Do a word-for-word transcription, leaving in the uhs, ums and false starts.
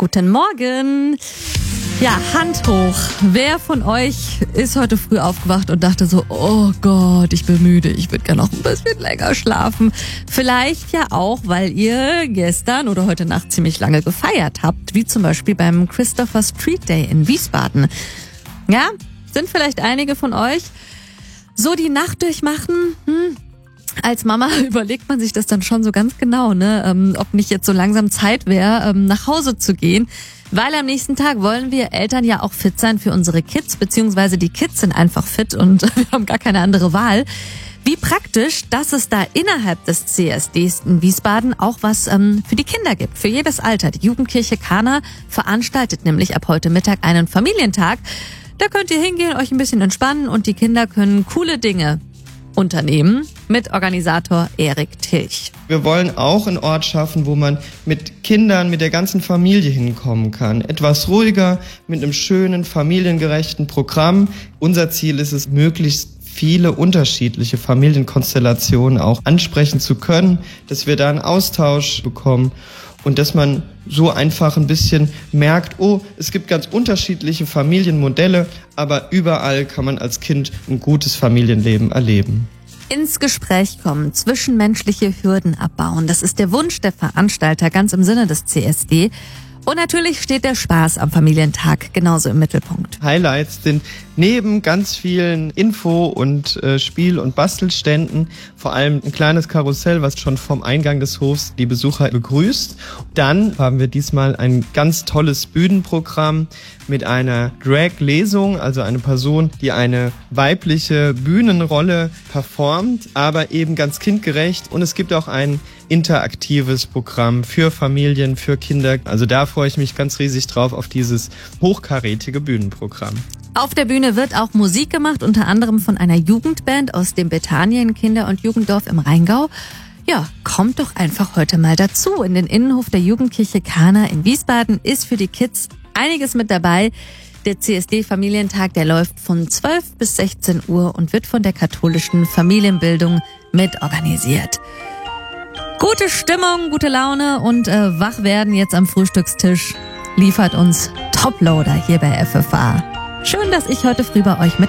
Guten Morgen. Ja, Hand hoch. Wer von euch ist heute früh aufgewacht und dachte so, oh Gott, ich bin müde, ich würde gerne noch ein bisschen länger schlafen. Vielleicht ja auch, weil ihr gestern oder heute Nacht ziemlich lange gefeiert habt, wie zum Beispiel beim Christopher Street Day in Wiesbaden. Ja, sind vielleicht einige von euch so die Nacht durchmachen? Hm. Als Mama überlegt man sich das dann schon so ganz genau, ne, ähm, ob nicht jetzt so langsam Zeit wäre, ähm, nach Hause zu gehen. Weil am nächsten Tag wollen wir Eltern ja auch fit sein für unsere Kids, beziehungsweise die Kids sind einfach fit und wir haben gar keine andere Wahl. Wie praktisch, dass es da innerhalb des C S Ds in Wiesbaden auch was ähm, für die Kinder gibt, für jedes Alter. Die Jugendkirche Kana veranstaltet nämlich ab heute Mittag einen Familientag. Da könnt ihr hingehen, euch ein bisschen entspannen und die Kinder können coole Dinge unternehmen mit Organisator Erik Tilch. Wir wollen auch einen Ort schaffen, wo man mit Kindern, mit der ganzen Familie hinkommen kann. Etwas ruhiger, mit einem schönen, familiengerechten Programm. Unser Ziel ist es, möglichst viele unterschiedliche Familienkonstellationen auch ansprechen zu können, dass wir da einen Austausch bekommen und dass man so einfach ein bisschen merkt, oh, es gibt ganz unterschiedliche Familienmodelle, aber überall kann man als Kind ein gutes Familienleben erleben. Ins Gespräch kommen, zwischenmenschliche Hürden abbauen. Das ist der Wunsch der Veranstalter, ganz im Sinne des C S D. Und natürlich steht der Spaß am Familientag genauso im Mittelpunkt. Highlights sind neben ganz vielen Info- und äh, Spiel- und Bastelständen vor allem ein kleines Karussell, was schon vom Eingang des Hofs die Besucher begrüßt. Dann haben wir diesmal ein ganz tolles Bühnenprogramm mit einer Drag-Lesung, also eine Person, die eine weibliche Bühnenrolle performt, aber eben ganz kindgerecht. Und es gibt auch ein interaktives Programm für Familien, für Kinder. Also da freue ich mich ganz riesig drauf auf dieses hochkarätige Bühnenprogramm. Auf der Bühne wird auch Musik gemacht, unter anderem von einer Jugendband aus dem Bethanien Kinder- und Jugenddorf im Rheingau. Ja, kommt doch einfach heute mal dazu. In den Innenhof der Jugendkirche Kana in Wiesbaden ist für die Kids einiges mit dabei. Der C S D-Familientag, der läuft von zwölf bis sechzehn Uhr und wird von der katholischen Familienbildung mit organisiert. Gute Stimmung, gute Laune und äh, wach werden jetzt am Frühstückstisch liefert uns Toploader hier bei F F A. Schön, dass ich heute früh bei euch mit